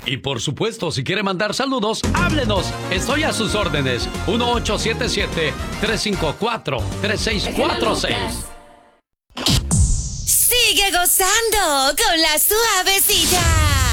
Y por supuesto, si quiere mandar saludos, háblenos. Estoy a sus órdenes. 1877-354-3646. Sigue gozando con la suavecita.